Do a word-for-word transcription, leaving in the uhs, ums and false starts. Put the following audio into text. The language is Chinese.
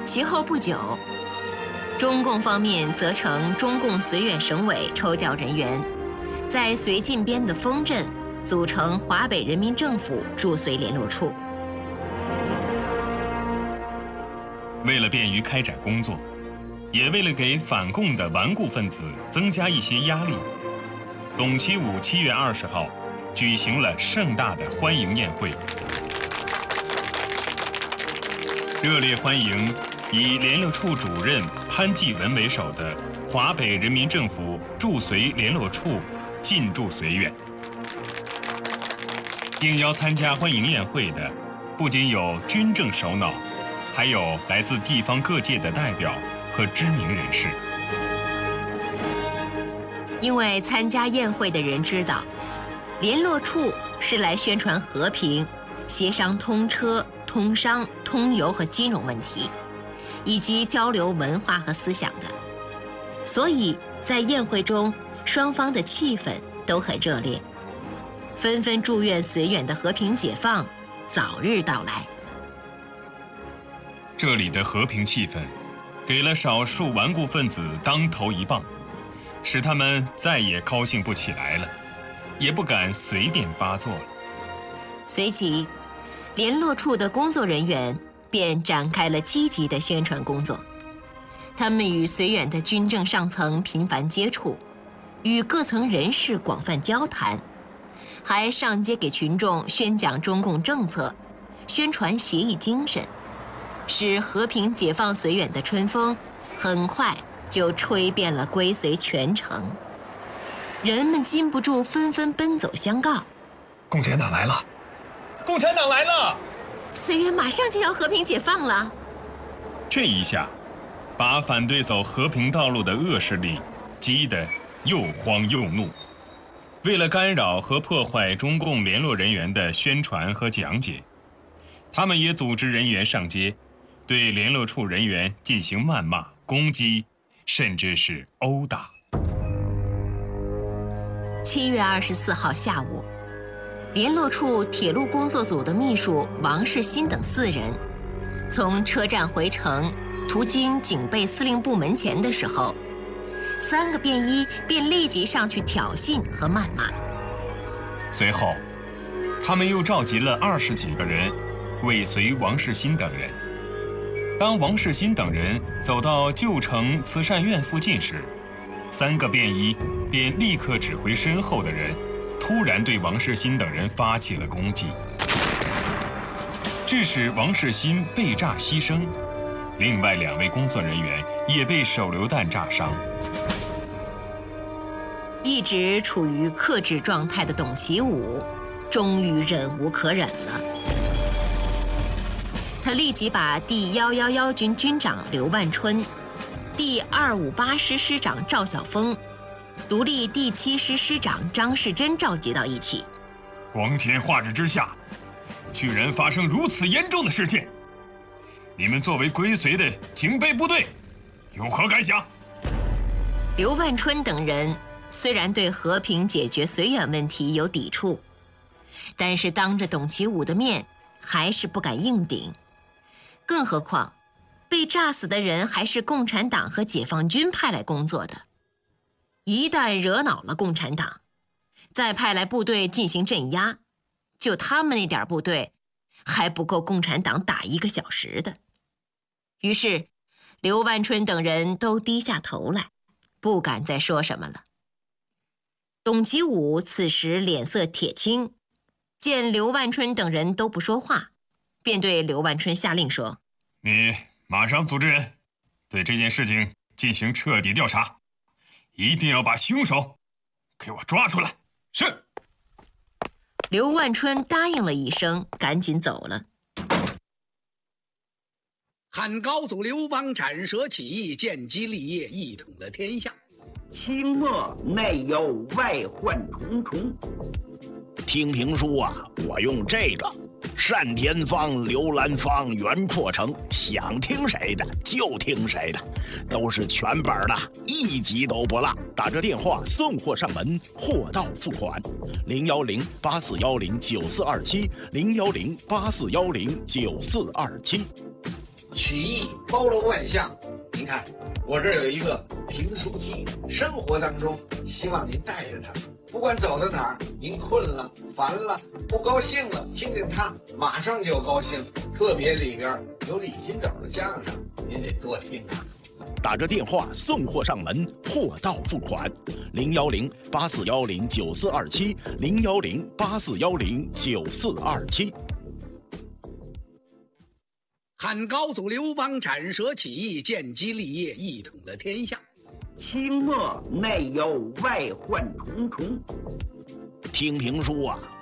其后不久，中共方面责成中共绥远省委抽调人员，在绥靖边的丰镇组成华北人民政府驻绥联络处。 为了便于开展工作，也为了给反共的顽固分子增加一些压力，董其武七月二十号举行了盛大的欢迎宴会，热烈欢迎以联络处主任潘继文为首的华北人民政府驻绥联络处进驻绥远。应邀参加欢迎宴会的，不仅有军政首脑，还有来自地方各界的代表和知名人士。 因为参加宴会的人知道，联络处是来宣传和平、协商通车、通商、通邮和金融问题，以及交流文化和思想的，所以在宴会中，双方的气氛都很热烈，纷纷祝愿绥远的和平解放早日到来。 这里的和平气氛，给了少数顽固分子当头一棒，使他们再也高兴不起来了，也不敢随便发作了。 随即，联络处的工作人员便展开了积极的宣传工作。他们与绥远的军政上层频繁接触，与各层人士广泛交谈，还上街给群众宣讲中共政策，宣传协议精神，使和平解放绥远的春风很快就吹遍了归绥全城。人们禁不住纷纷奔走相告： 共产党来了！ 共产党来了！ 绥远马上就要和平解放了。 这一下，把反对走和平道路的恶势力激得又慌又怒。为了干扰和破坏中共联络人员的宣传和讲解，他们也组织人员上街，对联络处人员进行谩骂、攻击，甚至是殴打。 七月二十四号下午，联络处铁路工作组的秘书王世新等四人，从车站回城，途经警备司令部门前的时候，三个便衣便立即上去挑衅和谩骂。 随后，他们又召集了二十几个人，尾随王世新等人。当王世新等人走到旧城慈善院附近时，三个便衣便立刻指挥身后的人，突然对王世新等人发起了攻击，致使王世新被炸牺牲，另外两位工作人员也被手榴弹炸伤。 一直处于克制状态的董其武，终于忍无可忍了。他立即把第一一一军军长刘万春、第二五八师师长赵晓峰、独立第七师师长张世珍召集到一起。 光天化日之下，居然发生如此严重的事件，你们作为归绥的警备部队，有何感想？ 刘万春等人虽然对和平解决绥远问题有抵触，但是当着董其武的面，还是不敢硬顶。更何况，被炸死的人还是共产党和解放军派来工作的，一旦惹恼了共产党，再派来部队进行镇压，就他们那点部队，还不够共产党打一个小时的。于是，刘万春等人都低下头来，不敢再说什么了。董其武此时脸色铁青，见刘万春等人都不说话，便对刘万春下令说： 你马上组织人对这件事情进行彻底调查，一定要把凶手给我抓出来。是。 刘万春答应了一声，赶紧走了。 汉高祖刘邦斩蛇起义，建基立业，一统了天下。 清末内忧外患重重。 听评书啊，我用这个单田芳、刘兰芳、袁阔成，想听谁的就听谁的，都是全本的，一集都不落。打着电话送货上门，货到付款。零幺零八四幺零九四二七，零幺零八四幺零九四二七。 曲艺包罗万象。您看，我这儿有一个评书机，生活当中希望您带着它，不管走到哪儿，您困了、烦了、不高兴了，听听它，马上就高兴。特别里边有李金斗的相声，您得多听啊。 打个电话送货上门，货到付款，零幺零八四幺零九四二七，零幺零八四幺零九四二七。 汉高祖刘邦斩蛇起义，建基立业，一统了天下。 清末内忧外患重重。 听评书啊，